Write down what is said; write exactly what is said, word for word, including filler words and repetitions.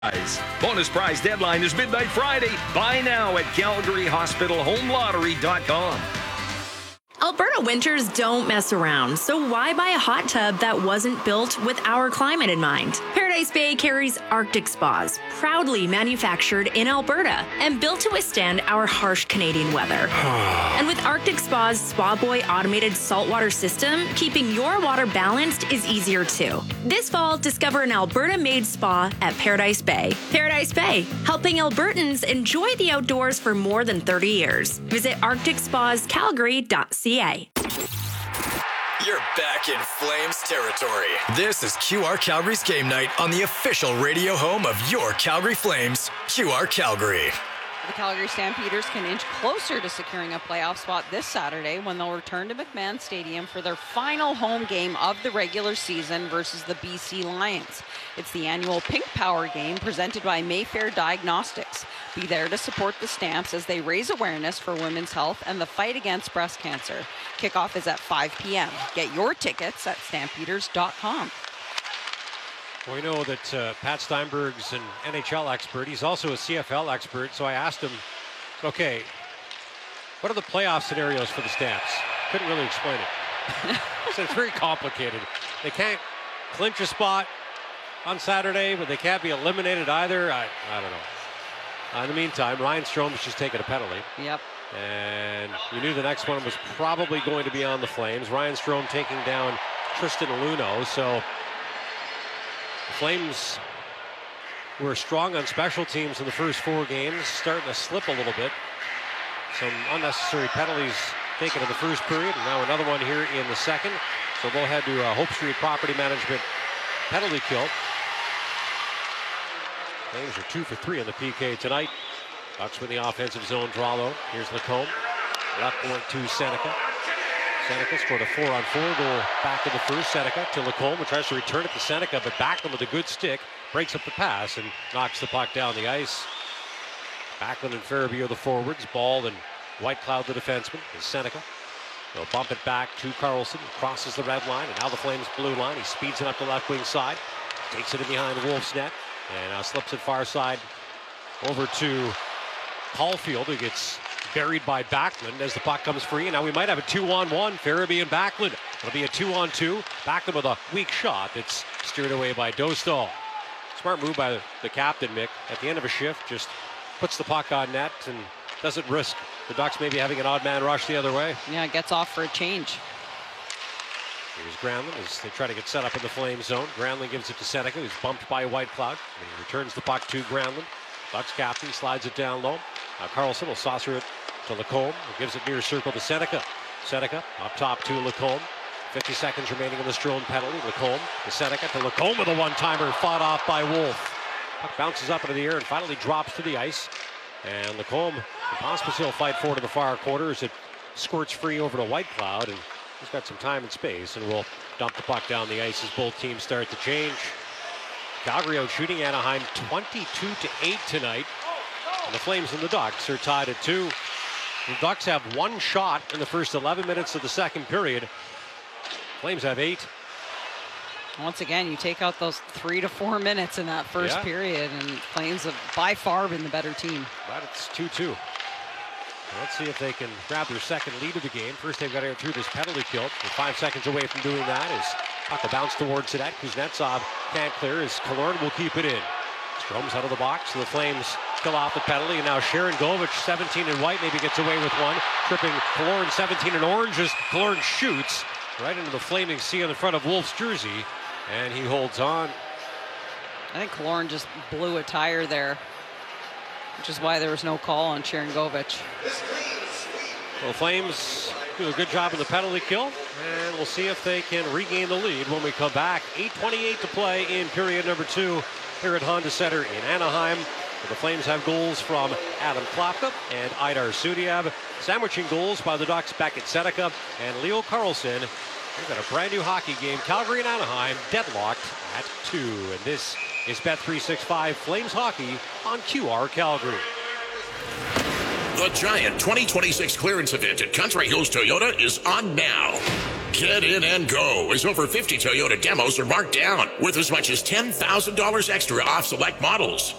Bonus prize deadline is midnight Friday. Buy now at Calgary Hospital Home Lottery dot com. Alberta winters don't mess around, so why buy a hot tub that wasn't built with our climate in mind? Paradise Bay carries Arctic Spas, proudly manufactured in Alberta and built to withstand our harsh Canadian weather. And with Arctic Spa's Spa Boy automated saltwater system, keeping your water balanced is easier too. This fall, discover an Alberta-made spa at Paradise Bay. Paradise Bay, helping Albertans enjoy the outdoors for more than thirty years. Visit arctic spas calgary dot c a. You're back in Flames territory. This is Q R Calgary's game night on the official radio home of your Calgary Flames, Q R Calgary. The Calgary Stampeders can inch closer to securing a playoff spot this Saturday when they'll return to McMahon Stadium for their final home game of the regular season versus the B C Lions. It's the annual Pink Power game presented by Mayfair Diagnostics. Be there to support the Stamps as they raise awareness for women's health and the fight against breast cancer. Kickoff is at five p.m. Get your tickets at stampeders dot com. Well, we know that uh, Pat Steinberg's an N H L expert. He's also a C F L expert. So I asked him, okay, what are the playoff scenarios for the Stamps? Couldn't really explain it. So it's very complicated. They can't clinch a spot on Saturday, but they can't be eliminated either. I, I don't know. Uh, in the meantime, Ryan Strome's just taken a penalty. Yep. And you knew the next one was probably going to be on the Flames. Ryan Strome taking down Tristan Luneau. So the Flames were strong on special teams in the first four games, starting to slip a little bit. Some unnecessary penalties taken in the first period, and now another one here in the second. So they'll head to uh, Hope Street Property Management penalty kill. Flames are two for three in the P K tonight. Bucks with the offensive zone draw though. Here's Lacombe. Left point to Seneca. Seneca scored a four on four goal back in the first. Seneca to Lacombe, who tries to return it to Seneca, but Backlund with a good stick. Breaks up the pass and knocks the puck down the ice. Backlund and Farabee are the forwards. Ball and Whitecloud the defenseman. Is Seneca. They'll bump it back to Carlson. Crosses the red line, and now the Flames blue line. He speeds it up the left wing side. Takes it in behind Wolf's net. And now slips it far side over to Caulfield, who gets buried by Backlund as the puck comes free. And now we might have a two on one, Farabee and Backlund. It'll be a two on two. Backlund with a weak shot that's steered away by Dostal. Smart move by the captain, Mick. At the end of a shift, just puts the puck on net and doesn't risk the Ducks maybe having an odd man rush the other way. Yeah, gets off for a change. Here's Granlund as they try to get set up in the Flame zone. Granlund gives it to Seneca, who's bumped by Whitecloud. And he returns the puck to Granlund. Bucks captain slides it down low. Now Carlson will saucer it to Lacombe, who gives it near circle to Seneca. Seneca up top to Lacombe. fifty seconds remaining in the Strome penalty. Lacombe to Seneca to Lacombe with a one-timer fought off by Wolf. Puck bounces up into the air and finally drops to the ice. And Lacombe and Pospisil fight forward to the far quarter as it squirts free over to Whitecloud. And he's got some time and space, and will dump the puck down the ice as both teams start to change. Calgary out shooting Anaheim twenty-two to eight tonight. And the Flames and the Ducks are tied at two. The Ducks have one shot in the first eleven minutes of the second period. Flames have eight. Once again, you take out those three to four minutes in that first yeah. period, and Flames have by far been the better team. But it's two two. Let's see if they can grab their second lead of the game. First, they've got to get through this penalty kill. They're five seconds away from doing that as puck will bounce towards it. Kuznetsov can't clear as Killorn will keep it in. Strome's out of the box, so the Flames kill off the penalty. And now Sharon Govich, seventeen in white, maybe gets away with one. Tripping Killorn, seventeen in orange, as Killorn shoots right into the flaming sea on the front of Wolf's jersey. And he holds on. I think Killorn just blew a tire there, which is why there was no call on Sharon Govich. Well, Flames do a good job in the penalty kill, and we'll see if they can regain the lead when we come back. eight twenty-eight to play in period number two here at Honda Center in Anaheim. The Flames have goals from Adam Klapka and Idar Sudiev. Sandwiching goals by the Ducks, Beckett Seneca and Leo Carlson. We've got a brand new hockey game. Calgary and Anaheim deadlocked at two. And this is Bet three sixty-five Flames Hockey on Q R Calgary. The Giant twenty twenty-six clearance event at Country Hills Toyota is on now. Get in and go, as over fifty Toyota demos are marked down, with as much as ten thousand dollars extra off select models.